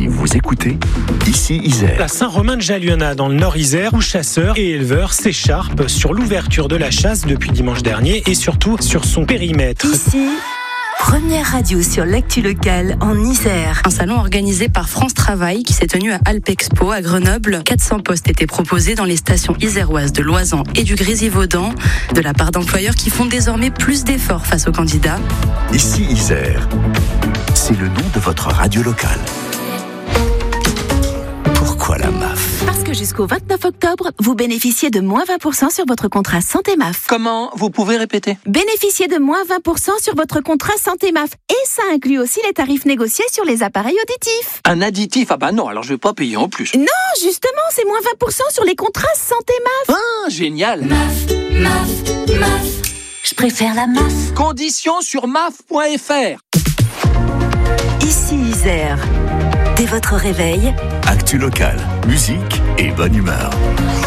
Si vous écoutez, ici Isère. La Saint-Romain-de-Jallionnat dans le Nord Isère, où chasseurs et éleveurs s'écharpent sur l'ouverture de la chasse depuis dimanche dernier et surtout sur son périmètre. Ici, première radio sur l'actu locale en Isère. Un salon organisé par France Travail qui s'est tenu à Alpexpo à Grenoble. 400 postes étaient proposés dans les stations iséroises de Loisan et du Grésivaudan de la part d'employeurs qui font désormais plus d'efforts face aux candidats. Ici Isère, c'est le nom de votre radio locale. Pourquoi la MAF ? Parce que jusqu'au 29 octobre, vous bénéficiez de moins 20% sur votre contrat Santé MAF. Comment ? Vous pouvez répéter ? Bénéficiez de moins 20% sur votre contrat Santé MAF. Et ça inclut aussi les tarifs négociés sur les appareils auditifs. Un additif ? Ah bah non, alors je vais pas payer en plus. Non, justement, c'est moins 20% sur les contrats Santé MAF. Ah, génial ! MAF. Je préfère la MAF. Conditions sur maf.fr. Ici Isère. Dès votre réveil, Actu locale, musique et bonne humeur.